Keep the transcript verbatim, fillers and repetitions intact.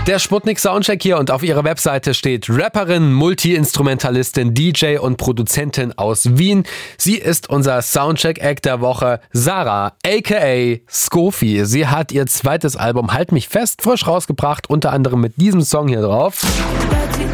Der Sputnik Soundcheck hier, und auf ihrer Webseite steht Rapperin, Multi-Instrumentalistin, D J und Produzentin aus Wien. Sie ist unser Soundcheck-Act der Woche, Sarah, aka Skofi. Sie hat ihr zweites Album Halt mich fest frisch rausgebracht, unter anderem mit diesem Song hier drauf.